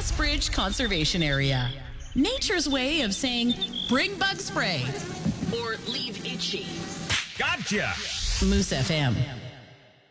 Bridge Conservation Area. Nature's way of saying, bring bug spray or leave itchy. Gotcha! Moose FM.